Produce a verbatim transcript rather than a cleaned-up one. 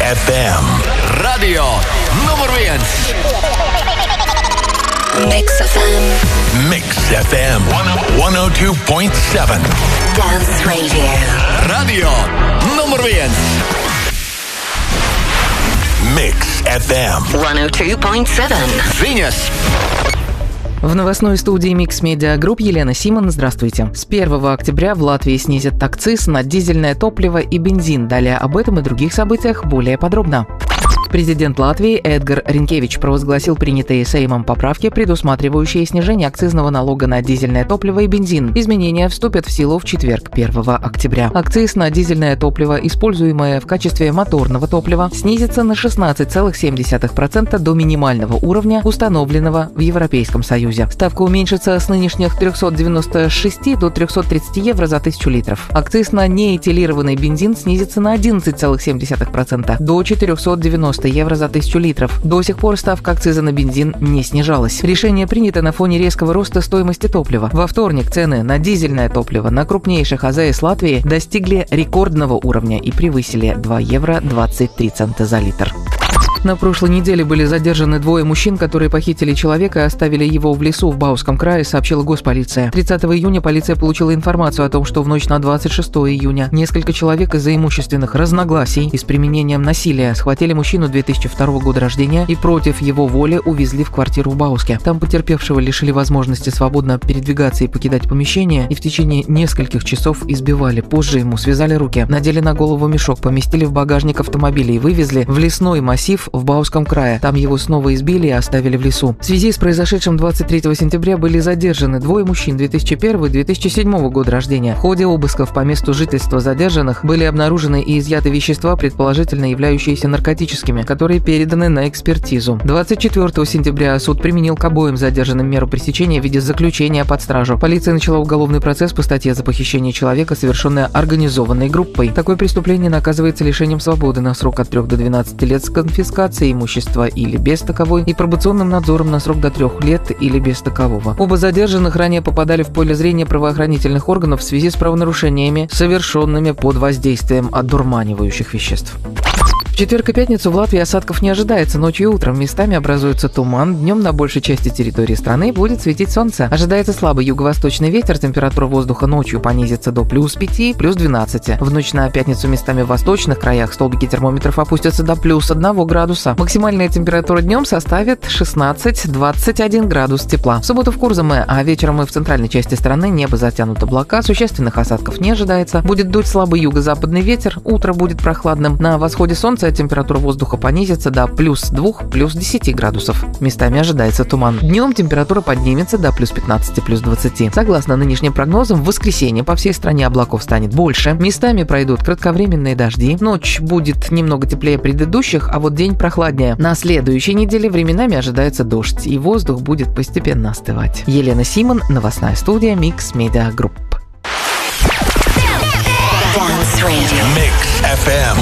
эф эм. Radio numur viens. Mix эф эм. Mix эф эм сто два и семь. Dance Radio. Radio numur viens. Mix эф эм сто два и семь. Ziņas. В новостной студии Mix Media Group Елена Симон. Здравствуйте. С первого октября в Латвии снизят акциз на дизельное топливо и бензин. Далее об этом и других событиях более подробно. Президент Латвии Эдгар Ринкевич провозгласил принятые Сеймом поправки, предусматривающие снижение акцизного налога на дизельное топливо и бензин. Изменения вступят в силу в четверг, первого октября. Акциз на дизельное топливо, используемое в качестве моторного топлива, снизится на шестнадцать целых семь десятых процента до минимального уровня, установленного в Европейском Союзе. Ставка уменьшится с нынешних триста девяносто шесть до триста тридцать евро за тысячу литров. Акциз на неэтилированный бензин снизится на одиннадцать целых семь десятых процента до четыреста девяносто евро за тысячу литров. До сих пор ставка акциза на бензин не снижалась. Решение принято на фоне резкого роста стоимости топлива. Во вторник цены на дизельное топливо на крупнейших а зэ эс Латвии достигли рекордного уровня и превысили два евро двадцать три цента за литр. На прошлой неделе были задержаны двое мужчин, которые похитили человека и оставили его в лесу в Бауском крае, сообщила госполиция. тридцатого июня полиция получила информацию о том, что в ночь на двадцать шестое июня несколько человек из-за имущественных разногласий и с применением насилия схватили мужчину две тысячи второго года рождения и против его воли увезли в квартиру в Бауске. Там потерпевшего лишили возможности свободно передвигаться и покидать помещение и в течение нескольких часов избивали. Позже ему связали руки, надели на голову мешок, поместили в багажник автомобиля и вывезли в лесной массив в Бауском крае. Там его снова избили и оставили в лесу. В связи с произошедшим двадцать третьего сентября были задержаны двое мужчин две тысячи первого и две тысячи седьмого года рождения. В ходе обысков по месту жительства задержанных были обнаружены и изъяты вещества, предположительно являющиеся наркотическими, которые переданы на экспертизу. двадцать четвёртого сентября суд применил к обоим задержанным меру пресечения в виде заключения под стражу. Полиция начала уголовный процесс по статье за похищение человека, совершенное организованной группой. Такое преступление наказывается лишением свободы на срок от трёх до двенадцати лет с конфискацией имущества или без таковой и пробационным надзором на срок до трех лет или без такового. Оба задержанных ранее попадали в поле зрения правоохранительных органов в связи с правонарушениями, совершенными под воздействием одурманивающих веществ. В четверг и пятницу в Латвии осадков не ожидается. Ночью и утром местами образуется туман. Днем на большей части территории страны будет светить солнце. Ожидается слабый юго-восточный ветер. Температура воздуха ночью понизится до плюс пяти, плюс двенадцати. В ночь на пятницу местами в восточных краях столбики термометров опустятся до плюс одного градуса. Максимальная температура днем составит шестнадцать - двадцать один градус тепла. В субботу в Курзаме, а вечером и в центральной части страны небо затянуто облака. Существенных осадков не ожидается. Будет дуть слабый юго-западный ветер. Утро будет прохладным. На восходе солнца температура воздуха понизится до плюс двух, плюс десяти градусов. Местами ожидается туман. Днем температура поднимется до плюс пятнадцати, плюс двадцати. Согласно нынешним прогнозам, в воскресенье по всей стране облаков станет больше. Местами пройдут кратковременные дожди. Ночь будет немного теплее предыдущих, а вот день прохладнее. На следующей неделе временами ожидается дождь, и воздух будет постепенно остывать. Елена Симон, новостная студия Mix Media Group. Dance Radio. Mix эф эм.